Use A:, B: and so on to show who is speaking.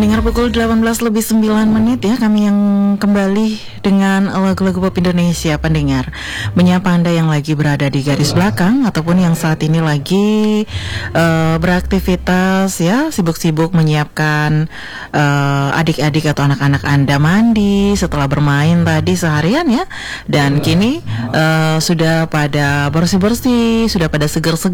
A: Dengar pukul 18:09 ya, kami yang kembali dengan lagu-lagu pop Indonesia. Pendengar, menyapa Anda yang lagi berada di garis belakang ataupun yang saat ini lagi beraktivitas ya, sibuk-sibuk menyiapkan adik-adik atau anak-anak Anda mandi setelah bermain tadi seharian ya. Dan kini sudah pada bersih-bersih, sudah pada seger-seger